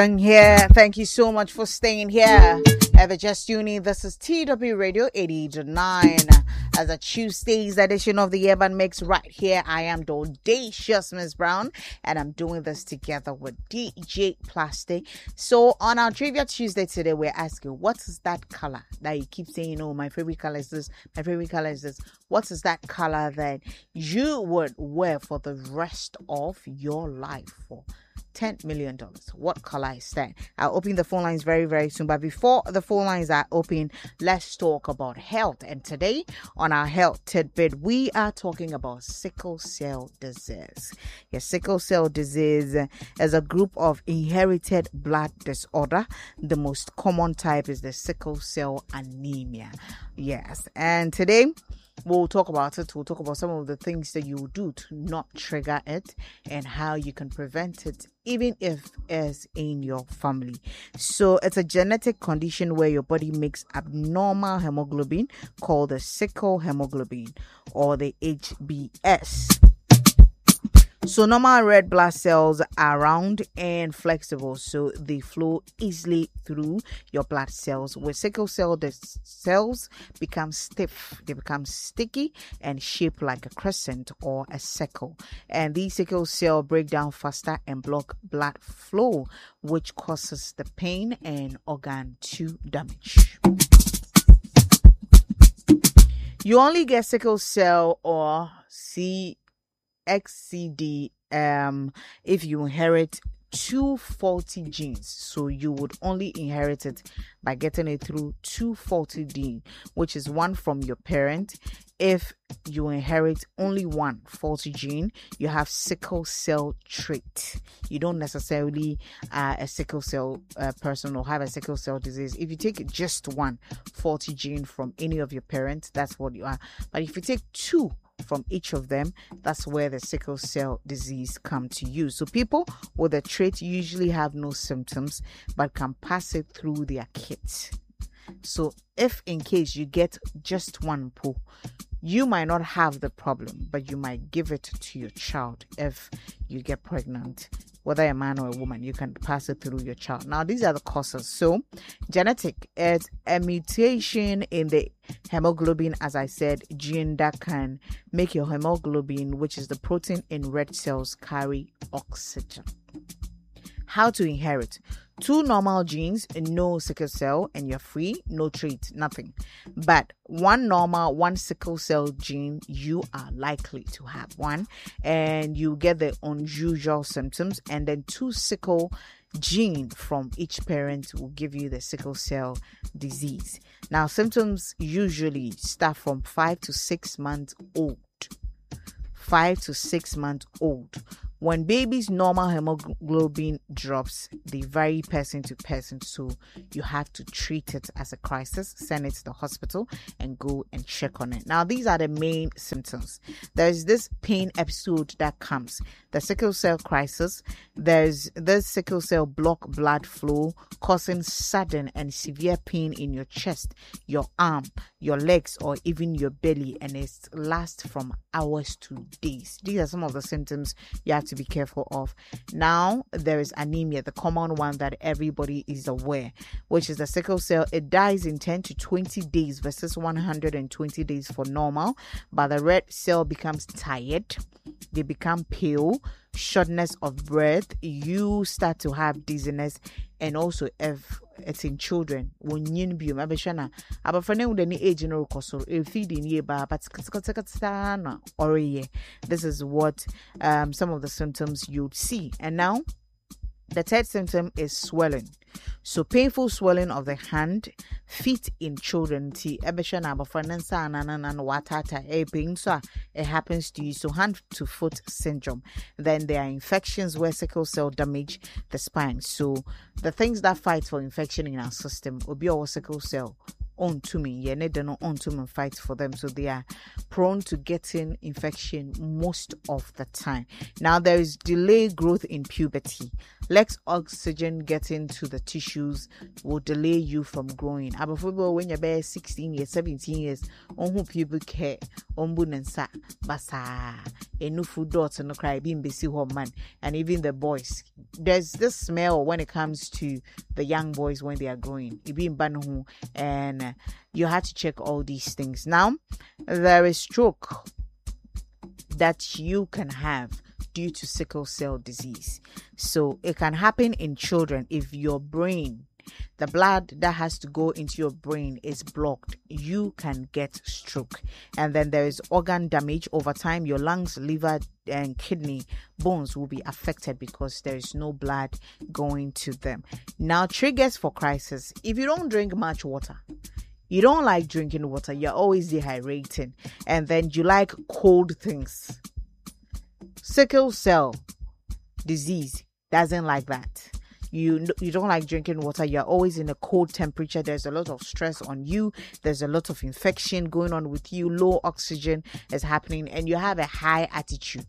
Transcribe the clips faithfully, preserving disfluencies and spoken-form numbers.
Here, thank you so much for staying here. Ever just uni, this is T W Radio eighty to nine as a Tuesday's edition of the Urban Mix. Right here, I am the audacious Miss Brown, and I'm doing this together with D J Plastic. So on our Trivia Tuesday today, we're asking, what is that color that you keep saying, oh, my favorite color is this, my favorite color is this. What is that color that you would wear for the rest of your life for ten million dollars? What color is that? I'll open the phone lines very, very soon. But before the phone lines are open, let's talk about health. And today on our health tidbit, we are talking about sickle cell disease. Yes, sickle cell disease is a group of inherited blood disorder. The most common type is the sickle cell anemia. Yes, and today we'll talk about it. We'll talk about some of the things that you do to not trigger it and how you can prevent it, even if it's in your family. So it's a genetic condition where your body makes abnormal hemoglobin called the sickle hemoglobin or the H B S. So normal red blood cells are round and flexible, so they flow easily through your blood cells. With sickle cell, the cells become stiff, they become sticky and shaped like a crescent or a sickle. And these sickle cells break down faster and block blood flow, which causes the pain and organ to damage. You only get sickle cell or C X C D um if you inherit two faulty genes. So you would only inherit it by getting it through two faulty genes, which is one from your parent. If you inherit only one faulty gene, you have sickle cell trait. You don't necessarily uh, a sickle cell uh, person or have a sickle cell disease. If you take just one faulty gene from any of your parents, that's what you are. But if you take two from each of them, that's where the sickle cell disease come to you. So people with a trait usually have no symptoms but can pass it through their kids. So if in case you get just one po, you might not have the problem, but you might give it to your child. If you get pregnant, whether a man or a woman, you can pass it through your child. Now, these are the causes. So, genetic is a mutation in the hemoglobin, as I said, gene that can make your hemoglobin, which is the protein in red cells, carry oxygen. How to inherit? Two normal genes, no sickle cell, and you're free, no trait, nothing. But one normal, one sickle cell gene, you are likely to have one, and you get the unusual symptoms. And then two sickle gene from each parent will give you the sickle cell disease. Now, symptoms usually start from five to six months old. Five to six months old. When baby's normal hemoglobin drops, they vary person to person, so you have to treat it as a crisis, send it to the hospital, and go and check on it. Now, these are the main symptoms. There's this pain episode that comes, the sickle cell crisis. There's this sickle cell block blood flow, causing sudden and severe pain in your chest, your arm, your legs, or even your belly, and it lasts from hours to days. These are some of the symptoms you have to to be careful of. Now, there is anemia, the common one that everybody is aware, which is the sickle cell. It dies in ten to twenty days versus one hundred twenty days for normal, but the red cell becomes tired, they become pale, shortness of breath, you start to have dizziness, and also if it's in children, when you be abeshana abafane with any age no kosoro e feeding ye ba but or this is what um some of the symptoms you'd see. And now the third symptom is swelling. So painful swelling of the hand, feet in children. It happens to you. So hand to foot syndrome. Then there are infections where sickle cell damage the spine. So the things that fight for infection in our system will be our sickle cell on to me. Yeah, they don't on to me fight for them, so they are prone to getting infection most of the time. Now there is delayed growth in puberty. Less oxygen getting to the tissues will delay you from growing. Abafo when you're about sixteen years, seventeen years, on who people care, on bunensa, basa, enu food daughter no cry, being busy man, and even the boys. There's this smell when it comes to the young boys when they are growing. It being banhu, and you have to check all these things. Now, there is stroke that you can have due to sickle cell disease. So it can happen in children if your brain, the blood that has to go into your brain, is blocked. You can get stroke. And then there is organ damage. Over time, your lungs, liver, and kidney bones will be affected because there is no blood going to them. Now, triggers for crisis. If you don't drink much water, you don't like drinking water, you're always dehydrating, and then you like cold things. Sickle cell disease doesn't like that. You you don't like drinking water, you're always in a cold temperature, there's a lot of stress on you, there's a lot of infection going on with you, low oxygen is happening, and you have a high attitude.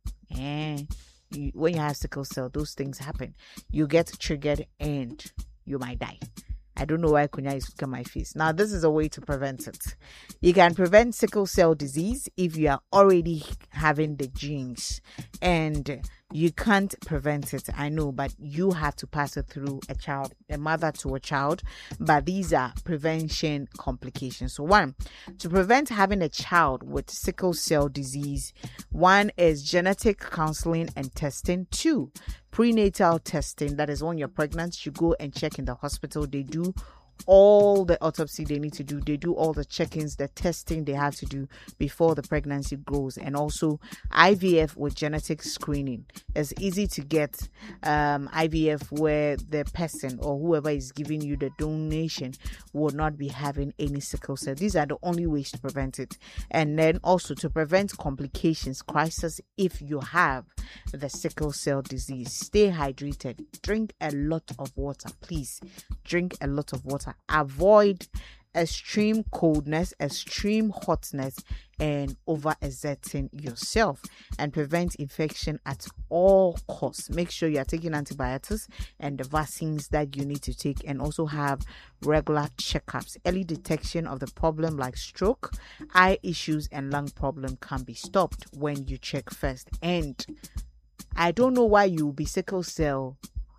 And you, when you have sickle cell, those things happen. You get triggered and you might die. I don't know why Kunya is looking at my face. Now, this is a way to prevent it. You can prevent sickle cell disease if you are already having the genes, and you can't prevent it. I know, but you have to pass it through a child, a mother to a child. But these are prevention complications. So one, to prevent having a child with sickle cell disease, one is genetic counseling and testing. Two, prenatal testing. That is when you're pregnant, you go and check in the hospital. They do all the autopsy they need to do. They do all the check-ins, the testing they have to do before the pregnancy grows. And also I V F with genetic screening. It's easy to get um, I V F where the person or whoever is giving you the donation will not be having any sickle cell. These are the only ways to prevent it. And then also to prevent complications, crisis, if you have the sickle cell disease. Stay hydrated. Drink a lot of water. Please drink a lot of water. Avoid extreme coldness, extreme hotness, and overexerting yourself, and prevent infection at all costs. Make sure you are taking antibiotics and the vaccines that you need to take, and also have regular checkups. Early detection of the problem like stroke, eye issues, and lung problem can be stopped when you check first. And I don't know why you will be sickle cell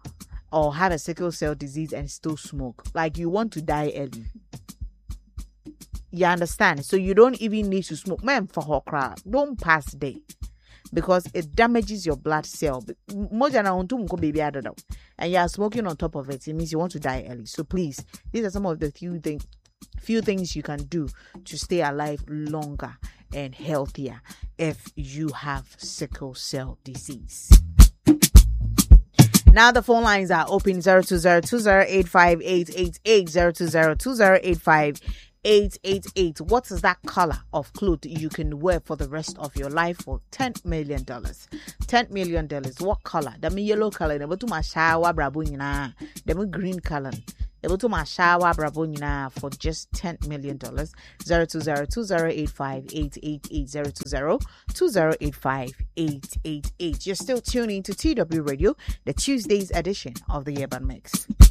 or have a sickle cell disease and still smoke. Like, you want to die early. You understand? So you don't even need to smoke. Man, for her crowd, don't pass day, because it damages your blood cell. More than I want to go baby out of that, and you are smoking on top of it. It means you want to die early. So please, these are some of the few things, few things you can do to stay alive longer and healthier if you have sickle cell disease. Now the phone lines are open: zero two zero two zero eight five eight eight eight, zero two zero two zero eight five eight eight eight. What is that color of cloth you can wear for the rest of your life for ten million dollars? ten million dollars. What color? The yellow color. The to my shower brabunina. The green color. The to my shower brabunina for just ten million dollars. zero two zero two zero eight five eight eight eight, zero two zero two zero eight five eight eight eight. You're still tuning to T W Radio, the Tuesday's edition of the Urban Mix.